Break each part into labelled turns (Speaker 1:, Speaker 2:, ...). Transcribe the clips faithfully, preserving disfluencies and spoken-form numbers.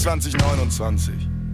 Speaker 1: zwanzig neunundzwanzig.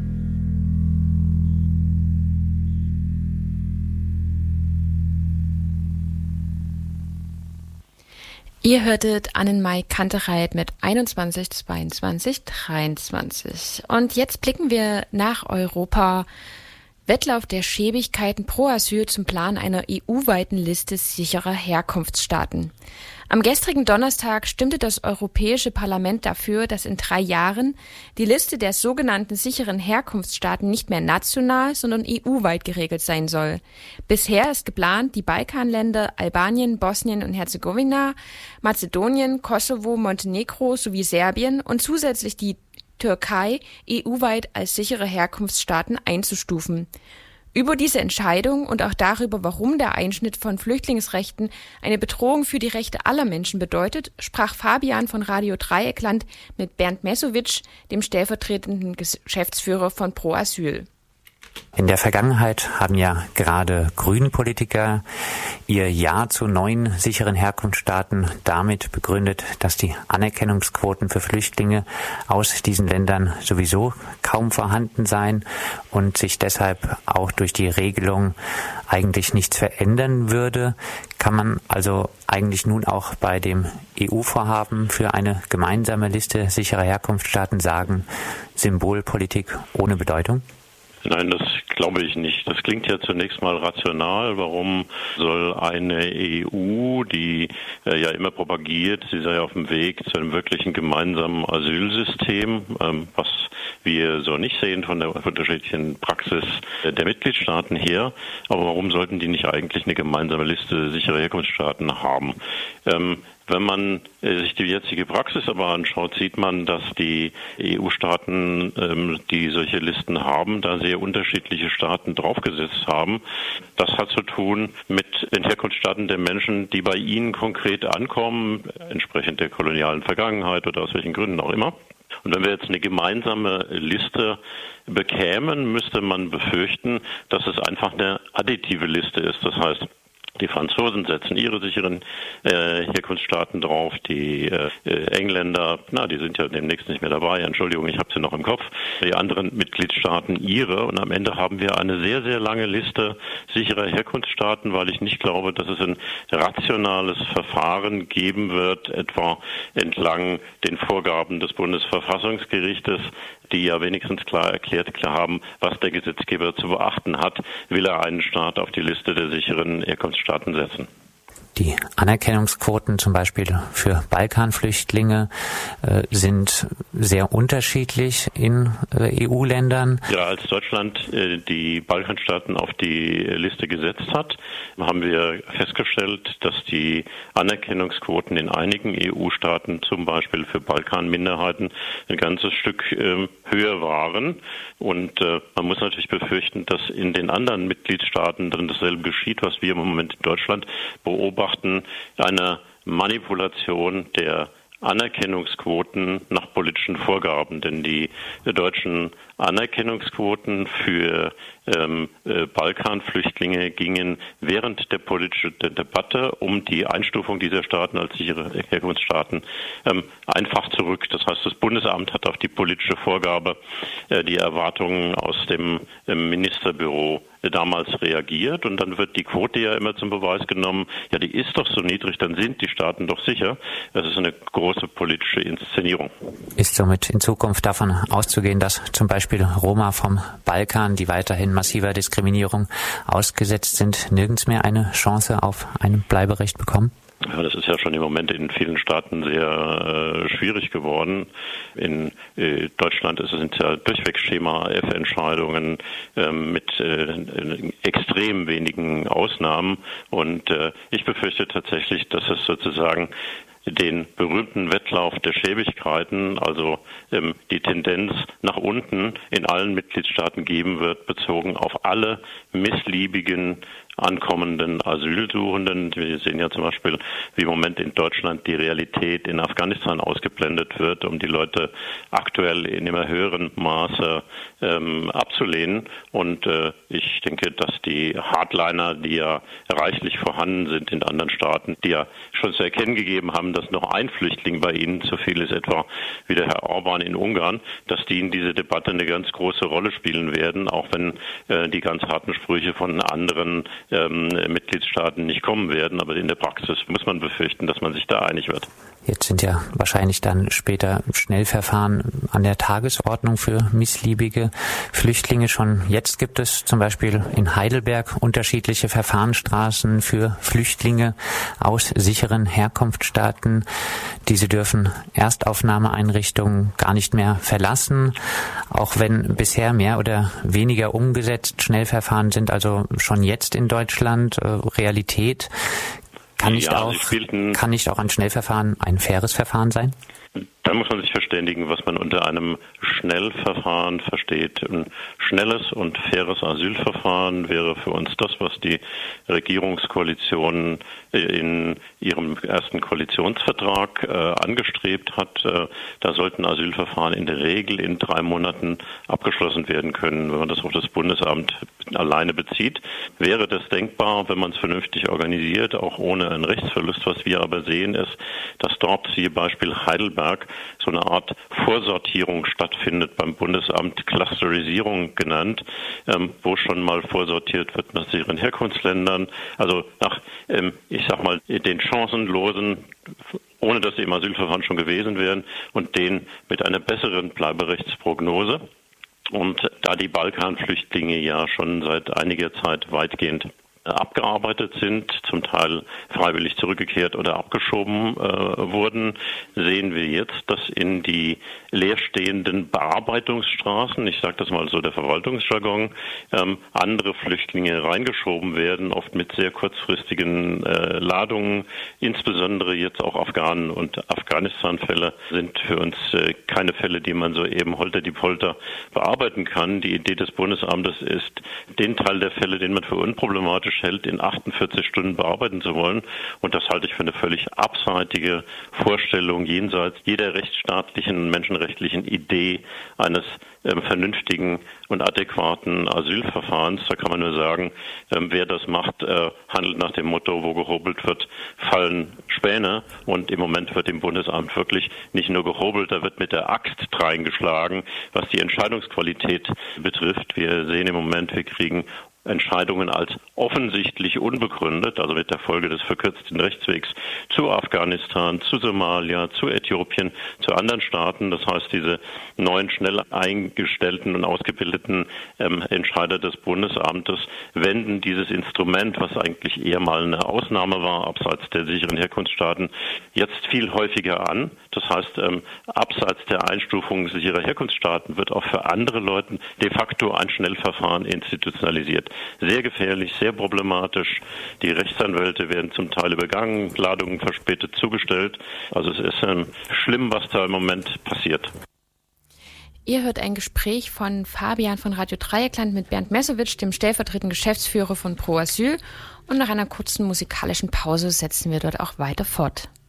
Speaker 2: Ihr hörtet Annenmai Kantereit mit einundzwanzig, zweiundzwanzig, dreiundzwanzig. Und jetzt blicken wir nach Europa. Wettlauf der Schäbigkeiten pro Asyl zum Plan einer E U-weiten Liste sicherer Herkunftsstaaten. Am gestrigen Donnerstag stimmte das Europäische Parlament dafür, dass in drei Jahren die Liste der sogenannten sicheren Herkunftsstaaten nicht mehr national, sondern E U-weit geregelt sein soll. Bisher ist geplant, die Balkanländer Albanien, Bosnien und Herzegowina, Mazedonien, Kosovo, Montenegro sowie Serbien und zusätzlich die Türkei E U-weit als sichere Herkunftsstaaten einzustufen. Über diese Entscheidung und auch darüber, warum der Einschnitt von Flüchtlingsrechten eine Bedrohung für die Rechte aller Menschen bedeutet, sprach Fabian von Radio Dreieckland mit Bernd Mesowitsch, dem stellvertretenden Geschäftsführer von Pro Asyl.
Speaker 3: In der Vergangenheit haben ja gerade Grünen-Politiker ihr Ja zu neuen sicheren Herkunftsstaaten damit begründet, dass die Anerkennungsquoten für Flüchtlinge aus diesen Ländern sowieso kaum vorhanden seien und sich deshalb auch durch die Regelung eigentlich nichts verändern würde. Kann man also eigentlich nun auch bei dem E U-Vorhaben für eine gemeinsame Liste sicherer Herkunftsstaaten sagen, Symbolpolitik ohne Bedeutung?
Speaker 4: Nein, das glaube ich nicht. Das klingt ja zunächst mal rational. Warum soll eine E U, die äh, ja immer propagiert, sie sei auf dem Weg zu einem wirklichen gemeinsamen Asylsystem, ähm, was wir so nicht sehen von der unterschiedlichen Praxis der Mitgliedstaaten her, aber warum sollten die nicht eigentlich eine gemeinsame Liste sicherer Herkunftsstaaten haben? Ähm, Wenn man sich die jetzige Praxis aber anschaut, sieht man, dass die E U-Staaten, ähm, die solche Listen haben, da sehr unterschiedliche Staaten draufgesetzt haben. Das hat zu tun mit den Herkunftsstaaten der Menschen, die bei ihnen konkret ankommen, entsprechend der kolonialen Vergangenheit oder aus welchen Gründen auch immer. Und wenn wir jetzt eine gemeinsame Liste bekämen, müsste man befürchten, dass es einfach eine additive Liste ist. Das heißt, die Franzosen setzen ihre sicheren äh, Herkunftsstaaten drauf, die äh, Engländer, na, die sind ja demnächst nicht mehr dabei, Entschuldigung, ich habe sie noch im Kopf, die anderen Mitgliedstaaten ihre, und am Ende haben wir eine sehr, sehr lange Liste sicherer Herkunftsstaaten, weil ich nicht glaube, dass es ein rationales Verfahren geben wird, etwa entlang den Vorgaben des Bundesverfassungsgerichtes, die ja wenigstens klar erklärt klar haben, was der Gesetzgeber zu beachten hat, will er einen Staat auf die Liste der sicheren Herkunftsstaaten setzen.
Speaker 3: Die Anerkennungsquoten zum Beispiel für Balkanflüchtlinge äh, sind sehr unterschiedlich in äh, E U-Ländern.
Speaker 4: Ja, als Deutschland äh, die Balkanstaaten auf die Liste gesetzt hat, haben wir festgestellt, dass die Anerkennungsquoten in einigen E U-Staaten, zum Beispiel für Balkanminderheiten, ein ganzes Stück äh, höher waren. Und äh, man muss natürlich befürchten, dass in den anderen Mitgliedstaaten dann dasselbe geschieht, was wir im Moment in Deutschland beobachten. Eine Manipulation der Anerkennungsquoten nach politischen Vorgaben, denn die deutschen Anerkennungsquoten für ähm, äh, Balkanflüchtlinge gingen während der politischen Debatte um die Einstufung dieser Staaten als sichere Herkunftsstaaten ähm, einfach zurück. Das heißt, das Bundesamt hat auf die politische Vorgabe äh, die Erwartungen aus dem äh, Ministerbüro äh, damals reagiert, und dann wird die Quote ja immer zum Beweis genommen, ja, die ist doch so niedrig, dann sind die Staaten doch sicher. Das ist eine große politische Inszenierung.
Speaker 3: Ist somit in Zukunft davon auszugehen, dass zum Beispiel Roma vom Balkan, die weiterhin massiver Diskriminierung ausgesetzt sind, nirgends mehr eine Chance auf ein Bleiberecht bekommen?
Speaker 4: Ja, das ist ja schon im Moment in vielen Staaten sehr äh, schwierig geworden. In äh, Deutschland ist es sind ja durchweg Schema-F-Entscheidungen äh, mit äh, extrem wenigen Ausnahmen. Und äh, ich befürchte tatsächlich, dass es sozusagen den berühmten Wettlauf der Schäbigkeiten, also ähm, die Tendenz nach unten in allen Mitgliedstaaten geben wird, bezogen auf alle missliebigen ankommenden Asylsuchenden. Wir sehen ja zum Beispiel, wie im Moment in Deutschland die Realität in Afghanistan ausgeblendet wird, um die Leute aktuell in immer höherem Maße ähm, abzulehnen. Und äh, ich denke, dass die Hardliner, die ja reichlich vorhanden sind in anderen Staaten, die ja schon zu erkennen gegeben haben, dass noch ein Flüchtling bei ihnen zu viel ist, etwa wie der Herr Orban in Ungarn, dass die in diese Debatte eine ganz große Rolle spielen werden, auch wenn äh, die ganz harten Sprüche von anderen ähm, Mitgliedstaaten nicht kommen werden. Aber in der Praxis muss man befürchten, dass man sich da einig wird.
Speaker 3: Jetzt sind ja wahrscheinlich dann später Schnellverfahren an der Tagesordnung für missliebige Flüchtlinge. Schon jetzt gibt es zum Beispiel in Heidelberg unterschiedliche Verfahrensstraßen für Flüchtlinge aus sicheren Herkunftsstaaten. Diese dürfen Erstaufnahmeeinrichtungen gar nicht mehr verlassen, auch wenn bisher mehr oder weniger umgesetzt Schnellverfahren sind, also schon jetzt in Deutschland äh, Realität. Kann nicht, ja, auch, kann nicht auch ein Schnellverfahren ein faires Verfahren sein?
Speaker 4: Da muss man sich verständigen, was man unter einem Schnellverfahren versteht. Ein schnelles und faires Asylverfahren wäre für uns das, was die Regierungskoalition in ihrem ersten Koalitionsvertrag äh, angestrebt hat. Äh, da sollten Asylverfahren in der Regel in drei Monaten abgeschlossen werden können. Wenn man das auf das Bundesamt alleine bezieht, wäre das denkbar, wenn man es vernünftig organisiert, auch ohne einen Rechtsverlust. Was wir aber sehen, ist, dass dort, siehe Beispiel Heidelberg, so eine Art Vorsortierung stattfindet beim Bundesamt, Clusterisierung genannt, ähm, wo schon mal vorsortiert wird nach ihren Herkunftsländern, also nach, ähm, ich sag mal, den chancenlosen, ohne dass sie im Asylverfahren schon gewesen wären, und den mit einer besseren Bleiberechtsprognose. Und da die Balkanflüchtlinge ja schon seit einiger Zeit weitgehend abgearbeitet sind, zum Teil freiwillig zurückgekehrt oder abgeschoben äh, wurden, sehen wir jetzt, dass in die leerstehenden Bearbeitungsstraßen, ich sage das mal so der Verwaltungsjargon, ähm, andere Flüchtlinge reingeschoben werden, oft mit sehr kurzfristigen äh, Ladungen. Insbesondere jetzt auch Afghanen und Afghanistan-Fälle sind für uns äh, keine Fälle, die man so eben holter die Polter bearbeiten kann. Die Idee des Bundesamtes ist, den Teil der Fälle, den man für unproblematisch hält, in achtundvierzig Stunden bearbeiten zu wollen. Und das halte ich für eine völlig abseitige Vorstellung jenseits jeder rechtsstaatlichen, menschenrechtlichen Idee eines ähm, vernünftigen und adäquaten Asylverfahrens. Da kann man nur sagen, ähm, wer das macht, äh, handelt nach dem Motto, wo gehobelt wird, fallen Späne. Und im Moment wird im Bundesamt wirklich nicht nur gehobelt, da wird mit der Axt reingeschlagen, was die Entscheidungsqualität betrifft. Wir sehen im Moment, wir kriegen Entscheidungen als offensichtlich unbegründet, also mit der Folge des verkürzten Rechtswegs zu Afghanistan, zu Somalia, zu Äthiopien, zu anderen Staaten. Das heißt, diese neuen schnell eingestellten und ausgebildeten ähm, Entscheider des Bundesamtes wenden dieses Instrument, was eigentlich eher mal eine Ausnahme war, abseits der sicheren Herkunftsstaaten, jetzt viel häufiger an. Das heißt, ähm, abseits der Einstufung sicherer Herkunftsstaaten wird auch für andere Leute de facto ein Schnellverfahren institutionalisiert. Sehr gefährlich, sehr problematisch. Die Rechtsanwälte werden zum Teil übergangen, Ladungen verspätet zugestellt. Also es ist ähm, schlimm, was da im Moment passiert.
Speaker 2: Ihr hört ein Gespräch von Fabian von Radio Dreieckland mit Bernd Messowitsch, dem stellvertretenden Geschäftsführer von Pro Asyl. Und nach einer kurzen musikalischen Pause setzen wir dort auch weiter fort.